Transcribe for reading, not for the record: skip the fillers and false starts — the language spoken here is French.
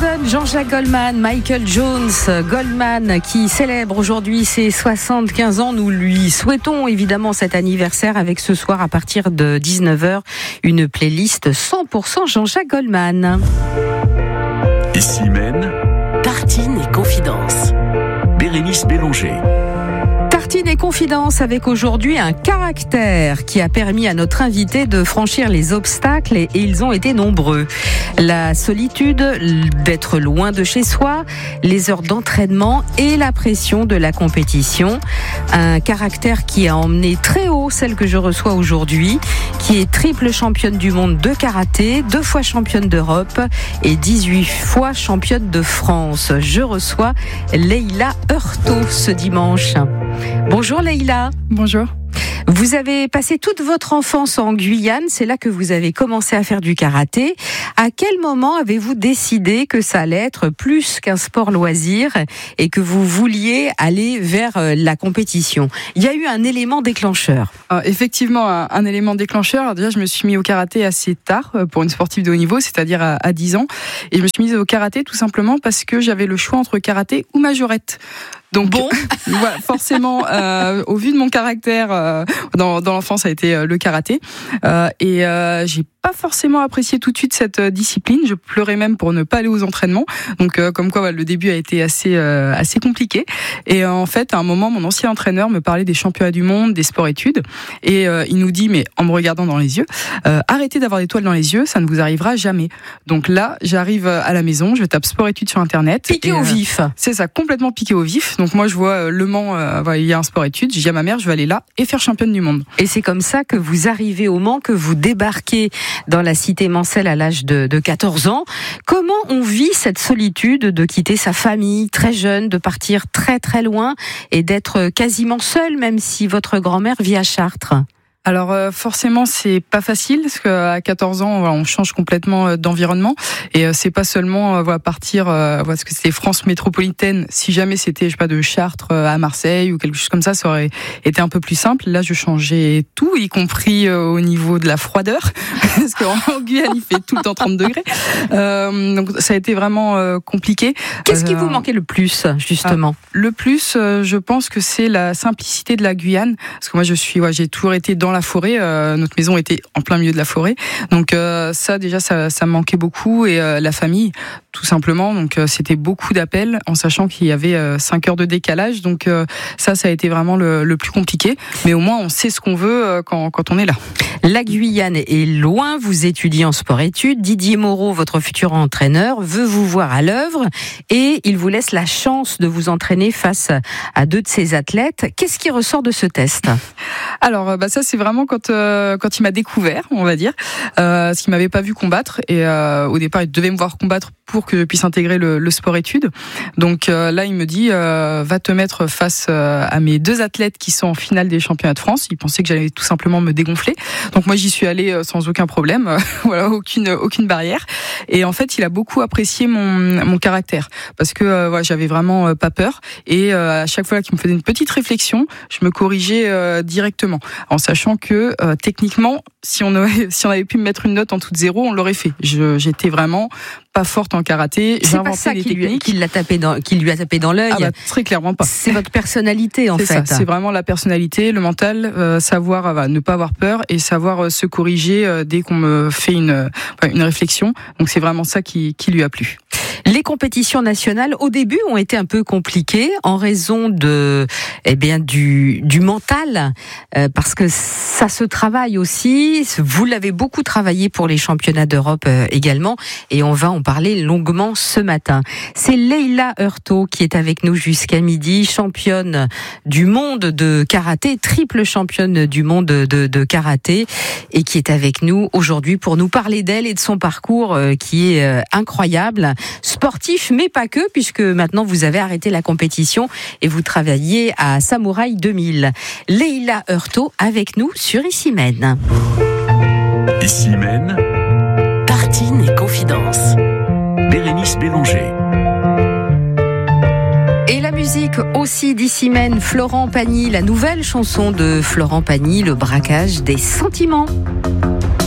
jeune Jean-Jacques Goldman, Michael Jones Goldman, qui célèbre aujourd'hui ses 75 ans. Nous lui souhaitons évidemment cet anniversaire avec ce soir à partir de 19h une playlist 100% Jean-Jacques Goldman. Ici mène Tartine et Confidence. Bérénice Bélanger. Tartine et Confidence avec aujourd'hui un caractère qui a permis à notre invité de franchir les obstacles et ils ont été nombreux. La solitude, d'être loin de chez soi, les heures d'entraînement et la pression de la compétition. Un caractère qui a emmené très haut celle que je reçois aujourd'hui, qui est triple championne du monde de karaté, 2 fois championne d'Europe et 18 fois championne de France. Je reçois Leïla Heurtaud ce dimanche. Bonjour Leïla. Bonjour. Vous avez passé toute votre enfance en Guyane, c'est là que vous avez commencé à faire du karaté. À quel moment avez-vous décidé que ça allait être plus qu'un sport loisir et que vous vouliez aller vers la compétition ? Il y a eu un élément déclencheur. Effectivement, un élément déclencheur. Alors déjà, je me suis mis au karaté assez tard pour une sportive de haut niveau, c'est-à-dire à 10 ans. Et je me suis mise au karaté tout simplement parce que j'avais le choix entre karaté ou majorette. Donc bon, voilà, forcément, au vu de mon caractère, dans l'enfance, ça a été le karaté, et j'ai pas forcément apprécié tout de suite cette discipline. Je pleurais même pour ne pas aller aux entraînements. Donc, comme quoi, le début a été assez compliqué. Et en fait, à un moment, mon ancien entraîneur me parlait des championnats du monde, des sports-études, et il nous dit, mais en me regardant dans les yeux, arrêtez d'avoir des toiles dans les yeux, ça ne vous arrivera jamais. Donc là, j'arrive à la maison, je tape sport-études sur Internet. Piqué au vif. C'est ça, complètement piqué au vif. Donc moi, je vois Le Mans, il y a un sport-études. Je dis à ma mère, je vais aller là et faire championne du monde. Et c'est comme ça que vous arrivez au Mans, que vous débarquez dans la cité Mansell à l'âge de 14 ans. Comment on vit cette solitude de quitter sa famille très jeune, de partir très très loin et d'être quasiment seul, même si votre grand-mère vit à Chartres ? Alors forcément c'est pas facile parce qu'à 14 ans on change complètement d'environnement et c'est pas seulement partir parce que c'était France métropolitaine. Si jamais c'était de Chartres à Marseille ou quelque chose comme ça aurait été un peu plus simple. Là je changeais tout, y compris au niveau de la froideur parce qu'en Guyane il fait tout le temps 30 degrés. Donc ça a été vraiment compliqué. Qu'est-ce qui vous manquait le plus justement ? Le plus, je pense que c'est la simplicité de la Guyane parce que moi j'ai toujours été dans la forêt, notre maison était en plein milieu de la forêt, donc ça déjà ça me manquait beaucoup et la famille tout simplement, donc c'était beaucoup d'appels en sachant qu'il y avait 5 heures de décalage, donc ça a été vraiment le plus compliqué, mais au moins on sait ce qu'on veut quand on est là. La Guyane est loin, vous étudiez en sport-études, Didier Moreau, votre futur entraîneur, veut vous voir à l'œuvre et il vous laisse la chance de vous entraîner face à 2 de ses athlètes. Qu'est-ce qui ressort de ce test ? Alors ça c'est vraiment quand il m'a découvert, on va dire, parce qu'il m'avait pas vu combattre et au départ il devait me voir combattre pour que je puisse intégrer le sport-études. Donc là il me dit va te mettre face à mes 2 athlètes qui sont en finale des championnats de France. Il pensait que j'allais tout simplement me dégonfler. Donc moi j'y suis allée sans aucun problème, voilà, aucune barrière. Et en fait il a beaucoup apprécié mon caractère parce que j'avais vraiment pas peur et à chaque fois qu'il me faisait une petite réflexion, je me corrigeais directement en sachant que techniquement si on avait pu me mettre une note en toute 0, on l'aurait fait. J'étais vraiment pas forte en karaté. C'est pas ça qui lui a tapé dans l'œil. Très clairement pas. C'est votre personnalité en fait. Ça, c'est vraiment la personnalité, le mental, savoir ne pas avoir peur et savoir se corriger dès qu'on me fait une réflexion. Donc c'est vraiment ça qui lui a plu. Les compétitions nationales, au début, ont été un peu compliquées en raison du mental, parce que ça se travaille aussi. Vous l'avez beaucoup travaillé pour les championnats d'Europe également, et on va en parler longuement ce matin. C'est Leïla Heurtaud qui est avec nous jusqu'à midi, championne du monde de karaté, triple championne du monde de karaté, et qui est avec nous aujourd'hui pour nous parler d'elle et de son parcours qui est incroyable. Sportif, mais pas que, puisque maintenant vous avez arrêté la compétition et vous travaillez à Samouraï 2000. Leïla Heurtaud avec nous sur Ici mène. Ici mène Tartine et Confidence. Bérénice Bélanger. Et la musique aussi d'Ici mène Florent Pagny, la nouvelle chanson de Florent Pagny, Le braquage des sentiments.